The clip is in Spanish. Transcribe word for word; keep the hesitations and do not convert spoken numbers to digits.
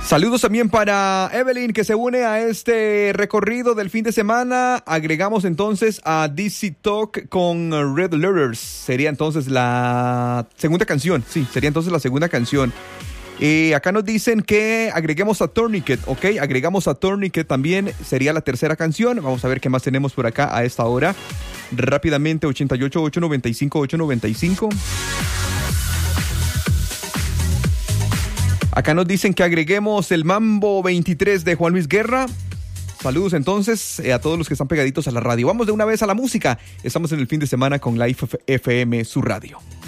Saludos también para Evelyn, que se une a este recorrido del fin de semana. Agregamos entonces a D C Talk con Red Letters. Sería entonces la segunda canción. Sí, sería entonces la segunda canción. Eh, acá nos dicen que agreguemos a Tourniquet, ok, agregamos a Tourniquet también, sería la tercera canción. Vamos a ver qué más tenemos por acá a esta hora. Rápidamente, ochenta y ocho, ochocientos noventa y cinco, ochocientos noventa y cinco. Acá nos dicen que agreguemos el Mambo veintitrés de Juan Luis Guerra. Saludos entonces eh, a todos los que están pegaditos a la radio. Vamos de una vez a la música. Estamos en el fin de semana con Life F M, su radio.